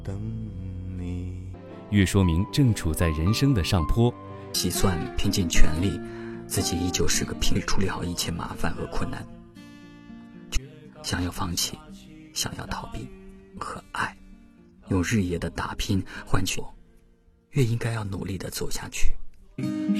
越说明正处在人生的上坡。 计算拼尽全力，自己依旧是个拼力处理好一切麻烦和困难。想要放弃，想要逃避和爱，用日夜的打拼换取，越应该要努力地走下去。